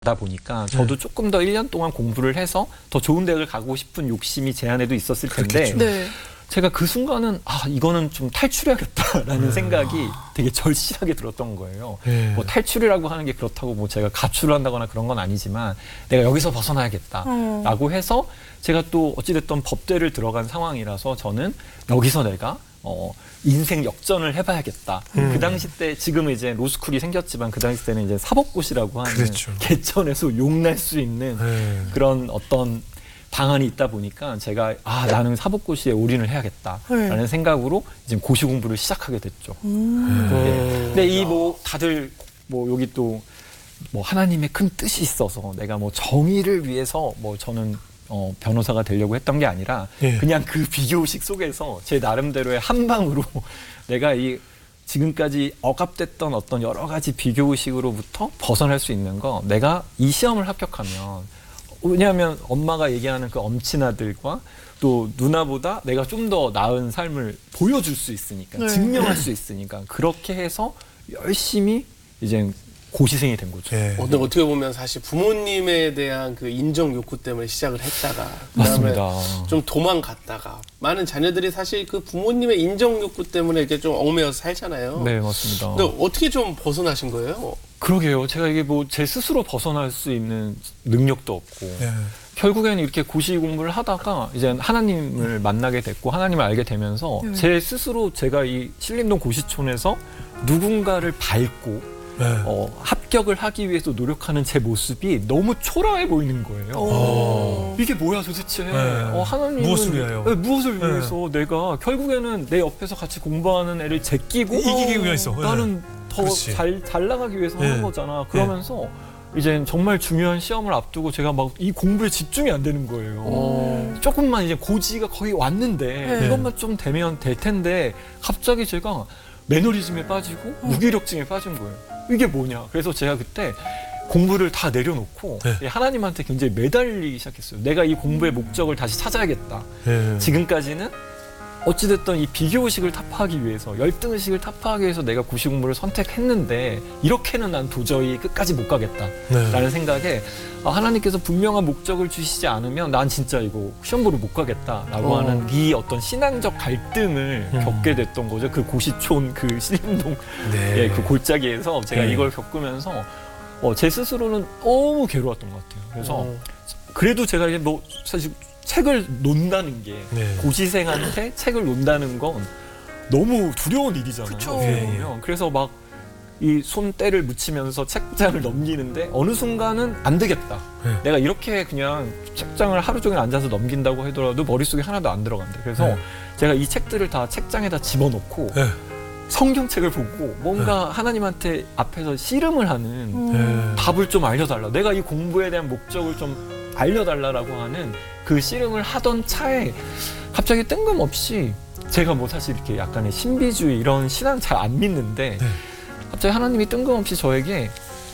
다 보니까 저도 조금 더 1년 동안 공부를 해서 더 좋은 대학을 가고 싶은 욕심이 제 안에도 있었을 텐데 네. 제가 그 순간은 이거는 좀 탈출해야겠다라는 생각이 되게 절실하게 들었던 거예요. 뭐 탈출이라고 하는 게 그렇다고 뭐 제가 가출을 한다거나 그런 건 아니지만 내가 여기서 벗어나야겠다라고 해서 제가 또 어찌됐든 법대를 들어간 상황이라서 저는 여기서 내가 인생 역전을 해봐야겠다. 그 당시 때 지금은 이제 로스쿨이 생겼지만 그 당시 때는 이제 사법고시라고 하는 그렇죠. 개천에서 용날 수 있는 그런 어떤 방안이 있다 보니까 제가 나는 사법고시에 올인을 해야겠다라는 생각으로 이제 고시 공부를 시작하게 됐죠. 근데 이 뭐 다들 뭐 여기 또 뭐 하나님의 큰 뜻이 있어서 내가 뭐 정의를 위해서 뭐 저는 변호사가 되려고 했던 게 아니라 그냥 그 비교식 속에서 제 나름대로의 한 방으로 내가 이 지금까지 억압됐던 어떤 여러 가지 비교식으로부터 벗어날 수 있는 거 내가 이 시험을 합격하면 왜냐하면 엄마가 얘기하는 그 엄친아들과 또 누나보다 내가 좀 더 나은 삶을 보여줄 수 있으니까 증명할 수 있으니까 그렇게 해서 열심히 이제 고시생이 된 거죠. 근데 어떻게 보면 사실 부모님에 대한 그 인정 욕구 때문에 시작을 했다가 맞습니다. 좀 도망갔다가 많은 자녀들이 사실 그 부모님의 인정 욕구 때문에 이렇게 좀 얽매여서 살잖아요. 네, 맞습니다. 근데 어떻게 좀 벗어나신 거예요? 그러게요. 제가 이게 뭐 제 스스로 벗어날 수 있는 능력도 없고 결국에는 이렇게 고시 공부를 하다가 이제 하나님을 만나게 됐고 하나님을 알게 되면서 제 스스로 제가 이 신림동 고시촌에서 누군가를 밟고 합격을 하기 위해서 노력하는 제 모습이 너무 초라해 보이는 거예요. 이게 뭐야 도대체? 하나님은 무엇을 위하여? 무엇을 위해서 내가 결국에는 내 옆에서 같이 공부하는 애를 제끼고 이기기 위해서 나는 더 잘 나가기 위해서 하는 거잖아. 그러면서 이제 정말 중요한 시험을 앞두고 제가 막 이 공부에 집중이 안 되는 거예요. 조금만 이제 고지가 거의 왔는데 이것만 좀 되면 될 텐데 갑자기 제가 매너리즘에 빠지고 무기력증에 빠진 거예요. 이게 뭐냐. 그래서 제가 그때 공부를 다 내려놓고 하나님한테 굉장히 매달리기 시작했어요. 내가 이 공부의 목적을 다시 찾아야겠다. 지금까지는 어찌됐든 이 비교의식을 타파하기 위해서 열등의식을 타파하기 위해서 내가 고시 공부를 선택했는데 이렇게는 난 도저히 끝까지 못 가겠다라는 생각에 하나님께서 분명한 목적을 주시지 않으면 난 진짜 이거 시험 보러 못 가겠다라고 하는 이 어떤 신앙적 갈등을 겪게 됐던 거죠. 그 고시촌 그 신림동 그 골짜기에서 제가 이걸 겪으면서 제 스스로는 너무 괴로웠던 것 같아요. 그래서 그래도 제가 이제 뭐 사실 책을 논다는 게 고시생한테 책을 논다는 건 너무 두려운 일이잖아요. 그래서 막 이 손때를 묻히면서 책장을 넘기는데 어느 순간은 안 되겠다. 내가 이렇게 그냥 책장을 하루 종일 앉아서 넘긴다고 하더라도 머릿속에 하나도 안 들어간대. 그래서 제가 이 책들을 다 책장에다 집어넣고 성경책을 보고 뭔가 하나님한테 앞에서 씨름을 하는 답을 좀 알려달라. 내가 이 공부에 대한 목적을 좀 알려달라고 하는 그 씨름을 하던 차에 갑자기 뜬금없이 제가 뭐 사실 이렇게 약간의 신비주의 이런 신앙 잘 안 믿는데 갑자기 하나님이 뜬금없이 저에게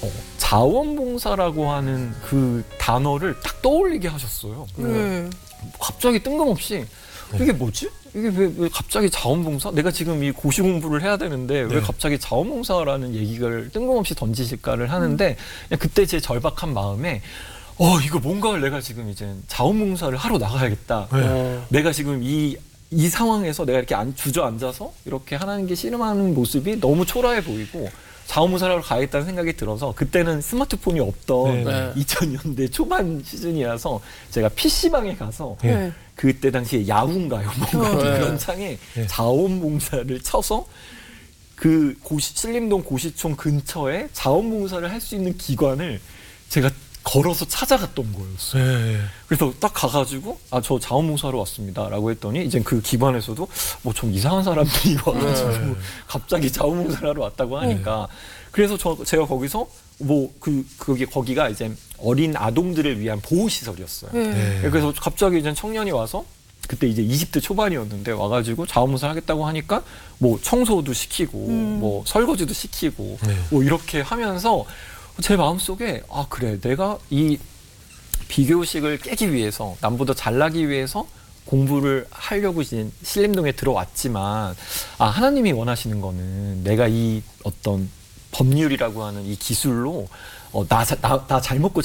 자원봉사라고 하는 그 단어를 딱 떠올리게 하셨어요. 갑자기 뜬금없이 이게 뭐지? 이게 왜 갑자기 자원봉사? 내가 지금 이 고시 공부를 해야 되는데 왜 갑자기 자원봉사라는 얘기를 뜬금없이 던지실까를 하는데 그때 제 절박한 마음에 이거 뭔가를 내가 지금 이제 자원봉사를 하러 나가야겠다. 내가 지금 이 상황에서 내가 이렇게 주저앉아서 이렇게 하나님께 씨름하는 모습이 너무 초라해 보이고 자원봉사를 하러 가야겠다는 생각이 들어서 그때는 스마트폰이 없던 2000년대 초반 시즌이라서 제가 PC방에 가서 그때 당시에 야후인가요? 뭔가 그런 창에 자원봉사를 쳐서 그 신림동 고시촌 근처에 자원봉사를 할 수 있는 기관을 제가 걸어서 찾아갔던 거였어요. 그래서 딱 가가지고 저 자원봉사하러 왔습니다 라고 했더니 이제 그 기관에서도 뭐 좀 이상한 사람들이 와가지고 갑자기 자원봉사를 하러 왔다고 하니까 그래서 제가 거기서 뭐 거기가 이제 어린 아동들을 위한 보호시설이었어요. 그래서 갑자기 이제 청년이 와서 그때 이제 20대 초반이었는데 와가지고 자원봉사를 하겠다고 하니까 뭐 청소도 시키고 뭐 설거지도 시키고 뭐 이렇게 하면서 제 마음속에 그래 내가 이 비교식을 깨기 위해서 남보다 잘나기 위해서 공부를 하려고 이제 신림동에 들어왔지만 하나님이 원하시는 거는 내가 이 어떤 법률이라고 하는 이 기술로 나 잘 먹고